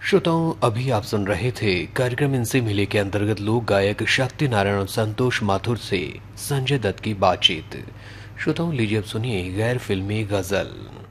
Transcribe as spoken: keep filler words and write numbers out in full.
श्रोताओं, अभी आप सुन रहे थे कार्यक्रम इनसे मिले के अंतर्गत लोक गायक शक्ति नारायण और संतोष माथुर से संजय दत्त की बातचीत। श्रोताओं, लीजिए अब सुनिए गैर फिल्मी गजल।